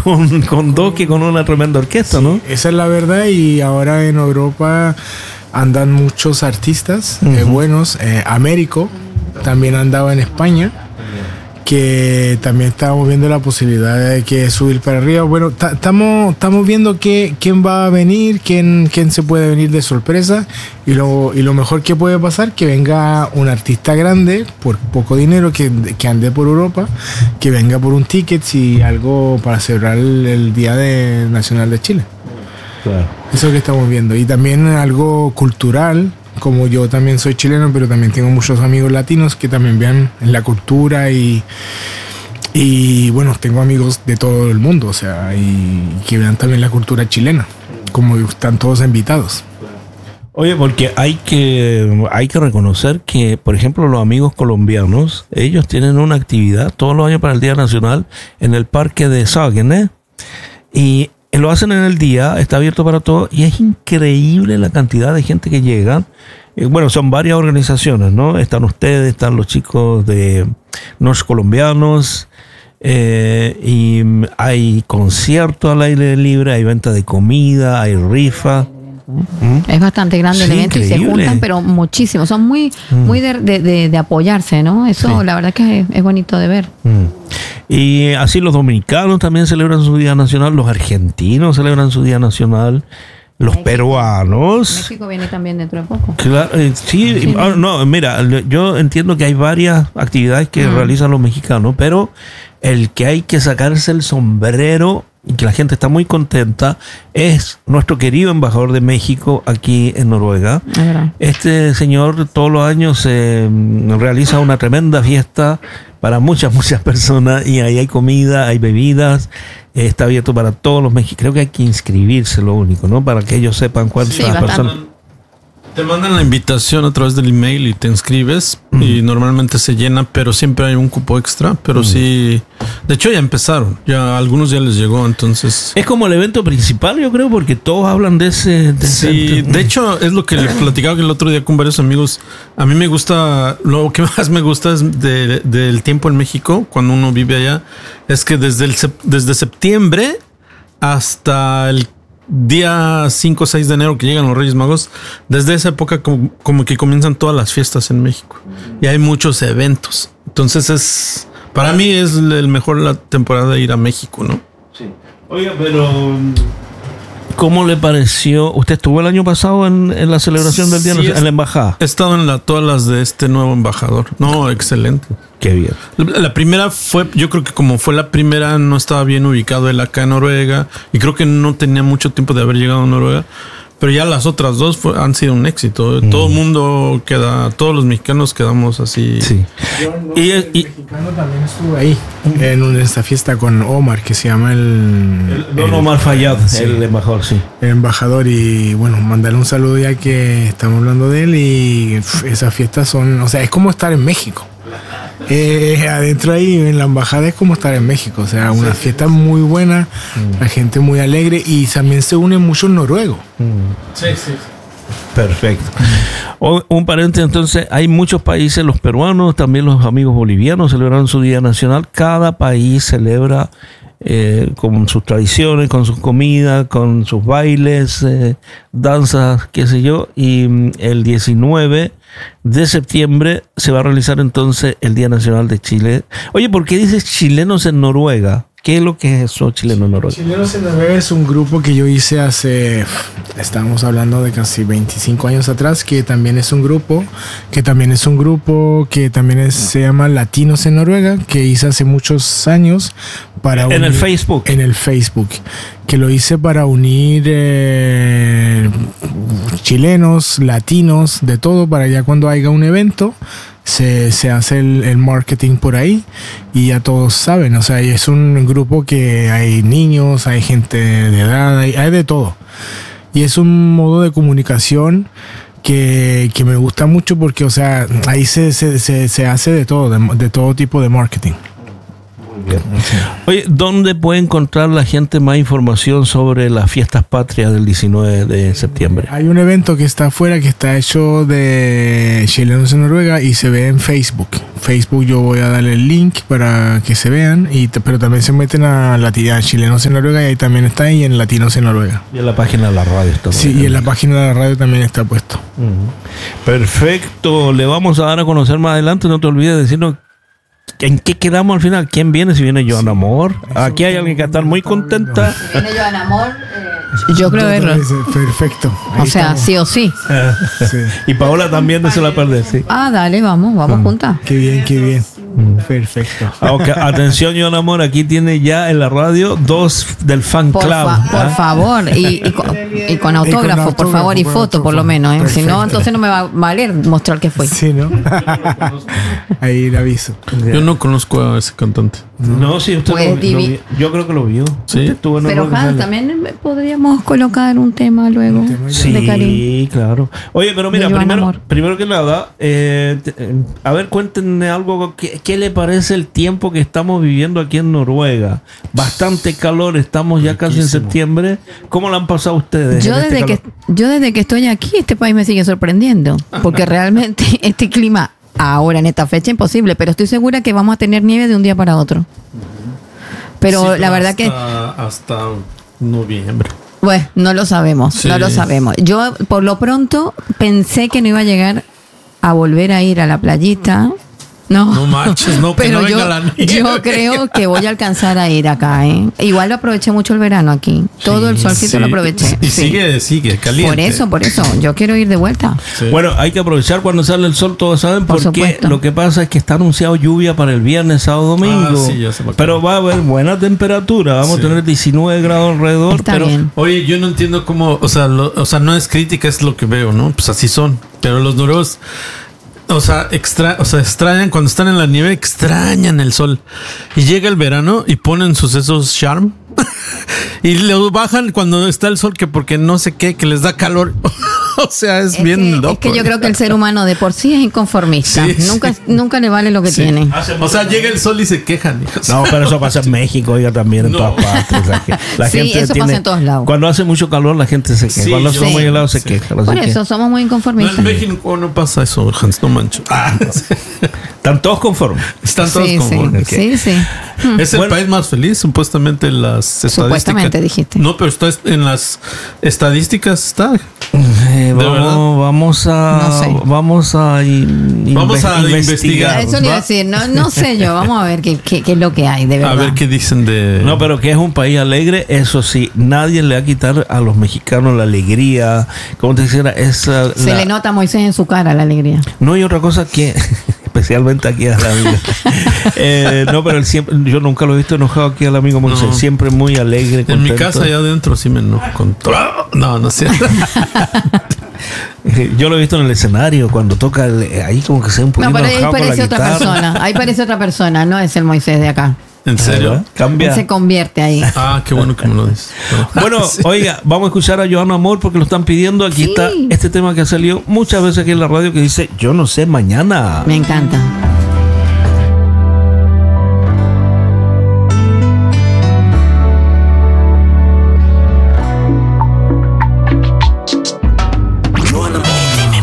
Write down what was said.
con dos que con una tremenda orquesta, Sí, ¿no? esa es la verdad, y ahora en Europa andan muchos artistas buenos. Américo también andaba en España, que también estábamos viendo la posibilidad de que subir para arriba. Bueno, estamos viendo quién va a venir, quién se puede venir de sorpresa, y lo mejor que puede pasar, que venga un artista grande por poco dinero, que ande por Europa, que venga por un ticket y algo para celebrar el Día Nacional de Chile. Claro. Eso es lo que estamos viendo. Y también algo cultural, como yo también soy chileno, pero también tengo muchos amigos latinos que también vean la cultura, y bueno, tengo amigos de todo el mundo, o sea, y que vean también la cultura chilena, como están todos invitados. Oye, porque hay que reconocer que, por ejemplo, los amigos colombianos, ellos tienen una actividad todos los años para el Día Nacional en el parque de Saguenay, y lo hacen en el día, está abierto para todos, y es increíble la cantidad de gente que llega. Bueno, son varias organizaciones, ¿no? Están ustedes, están los chicos de Nos Colombianos, y hay conciertos al aire libre, hay venta de comida, hay rifa. Es bastante grande el Sí, evento, y se increíble. juntan, pero muchísimo. Son muy de apoyarse, ¿no? Eso, Sí. la verdad que es bonito de ver. Y así los dominicanos también celebran su Día Nacional, los argentinos celebran su Día Nacional, los México. peruanos. México viene también dentro de poco. Claro, sí, Sí. No, mira, yo entiendo que hay varias actividades que realizan los mexicanos, pero el que hay que sacarse el sombrero y que la gente está muy contenta es nuestro querido embajador de México aquí en Noruega. Es verdad. Este señor todos los años realiza una tremenda fiesta para muchas personas, y ahí hay comida, hay bebidas, está abierto para todos los mexicanos. Creo que hay que inscribirse, lo único, ¿no? Para que ellos sepan cuántas Sí, bastante. personas. Te mandan la invitación a través del email y te inscribes, y normalmente se llena, pero siempre hay un cupo extra. Pero sí, de hecho ya empezaron, ya algunos ya les llegó, entonces Es como el evento principal, yo creo, porque todos hablan de ese. sí. De hecho es lo que le platicaba el otro día con varios amigos. A mí me gusta, lo que más me gusta es del tiempo en México, cuando uno vive allá, es que desde septiembre hasta el día 5 o 6 de enero que llegan los Reyes Magos, desde esa época como que comienzan todas las fiestas en México, y hay muchos eventos. Entonces para mí es el mejor la temporada de ir a México, ¿no? Sí. Oiga, pero ¿cómo le pareció? ¿Usted estuvo el año pasado en la celebración del Día Sí, Nacional, en la embajada? He estado en todas las de este nuevo embajador. No, excelente. Qué bien. La primera fue, yo creo que como fue la primera, no estaba bien ubicado él acá en Noruega, y creo que no tenía mucho tiempo de haber llegado a Noruega, pero ya las otras dos han sido un éxito. Todo el mundo todos los mexicanos quedamos así. Sí. El mexicano también estuvo ahí en esta fiesta con Omar, que se llama Don Omar Fayad, sí. el embajador, sí. el embajador. Y bueno, mandarle un saludo ya que estamos hablando de él. Y esas fiestas son, o sea, es como estar en México. Adentro ahí en la embajada es como estar en México, o sea, una fiesta muy buena, la gente muy alegre, y también se unen muchos noruegos. Sí, sí. Perfecto. Un paréntesis, entonces, hay muchos países, los peruanos, también los amigos bolivianos celebraron su Día Nacional. Cada país celebra con sus tradiciones, con sus comidas, con sus bailes, danzas, qué sé yo. Y el 19 de septiembre se va a realizar entonces el Día Nacional de Chile. Oye, ¿por qué dices chilenos en Noruega? ¿Qué es lo que es eso, chilenos en Noruega? Chilenos en Noruega es un grupo que yo hice estamos hablando de casi 25 años atrás, que también es un grupo, se llama Latinos en Noruega, que hice hace muchos años para En el Facebook. En el Facebook, que lo hice para unir chilenos, latinos, de todo, para ya cuando haya un evento se hace el marketing por ahí, y ya todos saben, o sea, es un grupo que hay niños, hay gente de edad, hay de todo, y es un modo de comunicación que me gusta mucho, porque, o sea, ahí se hace de todo tipo de marketing. Oye, ¿dónde puede encontrar la gente más información sobre las fiestas patrias del 19 de septiembre? Hay un evento que está afuera, que está hecho de chilenos en Noruega y se ve en Facebook. Facebook yo voy a darle el link para que se vean, pero también se meten a chilenos en Noruega y ahí también está, ahí en Latinos en Noruega. Y en la página de la radio está. Sí, y en la página de la radio también está puesto. Perfecto, le vamos a dar a conocer más adelante, no te olvides de decirnos ¿en qué quedamos al final? ¿Quién viene? Si viene Joan Amor. Aquí hay alguien que está muy contenta. Si viene Joan Amor, yo creo verlo. Perfecto. O sea, sí o sí. Sí. Y Paola también no se la pierde, sí. Ah, dale, vamos juntas. Qué bien, qué bien. Perfecto. Okay, atención, Joan Amor, aquí tiene ya en la radio 2 del fan club. Por favor, y con autógrafo, por favor, y foto por lo menos. Si no, entonces no me va a valer mostrar que fui. Sí, ¿no? Ahí le aviso. Yo no conozco a ese cantante. No, sí, usted Pues, yo creo que lo vio. Sí. Usted estuvo en el Pero rock Hans, and roll. también podríamos colocar un tema luego de Karim. Sí, claro. Oye, pero mira, De Joan Amor. primero que nada, a ver, cuéntenme algo. ¿Qué le parece el tiempo que estamos viviendo aquí en Noruega? Bastante calor, estamos ya casi en septiembre. ¿Cómo lo han pasado ustedes? Yo desde que estoy aquí, este país me sigue sorprendiendo, porque realmente este clima ahora en esta fecha imposible, pero estoy segura que vamos a tener nieve de un día para otro. Pero Sí, la verdad que hasta noviembre. bueno, no lo sabemos, Sí. no lo sabemos. Yo por lo pronto pensé que no iba a llegar a volver a ir a la playita. No manches, no, que pero no venga la nieve. yo creo que voy a alcanzar a ir acá, ¿eh? Igual lo aproveché mucho el verano aquí. Todo el solcito Sí. lo aproveché. Y Sí. sigue caliente. Por eso, yo quiero ir de vuelta. Sí. Bueno, hay que aprovechar cuando sale el sol, todos saben, Por porque supuesto. lo que pasa es que está anunciado lluvia para el viernes, sábado, domingo. Sí, ya se me acabó. Pero va a haber buena temperatura, vamos Sí. a tener 19 grados alrededor. Está pero bien. Oye, yo no entiendo cómo, o sea, no es crítica, es lo que veo, ¿no? Pues así son. Pero los noruegos, extrañan cuando están en la nieve, extrañan el sol. Y llega el verano y ponen sus esos charm. Y lo bajan cuando está el sol, que porque no sé qué, que les da calor. O sea, es bien loco. Es que yo creo que el ser humano de por sí es inconformista. Sí, Nunca le vale lo que Sí. tiene. O sea, llega el sol y se quejan. hijos. No, pero eso pasa en México, oiga, también en No. todas partes. O sea, que la Sí, gente eso pasa en todos lados. Cuando hace mucho calor, la gente se queja. Sí, Cuando hace yo- muy helado, se sí. queja. Por Así que eso somos muy No, inconformistas. en México no pasa eso, Hans, no mancho. están todos conformes. Están todos Sí, conformes. sí, sí. Es el Bueno. país más feliz, supuestamente en las estadísticas. Supuestamente, dijiste. No, pero está en las estadísticas está. Vamos a Vamos a investigar. Eso le iba a decir, no sé yo, vamos a ver qué es lo que hay, de verdad. A ver qué dicen de. No, pero que es un país alegre, eso sí, nadie le va a quitar a los mexicanos la alegría. Como te dijera, esa. Se le nota a Moisés en su cara la alegría. No hay otra cosa que, especialmente aquí al amigo. No, pero él siempre, yo nunca lo he visto enojado aquí al amigo Moisés, No. siempre muy alegre. En mi contento. casa allá adentro sí me enojo con todo. No es cierto. Yo lo he visto en el escenario cuando toca ahí como que se ve un poquito No, pero ahí enojado con la parece otra guitarra. persona. Ahí parece otra persona, no es el Moisés de acá. ¿En serio? ¿Verdad? Cambia. Él se convierte ahí. Ah, qué bueno que me lo dices. Bueno, Sí. oiga, vamos a escuchar a Joan Amor porque lo están pidiendo. Aquí Sí. está este tema que ha salido muchas veces aquí en la radio que dice, yo no sé mañana. Me encanta.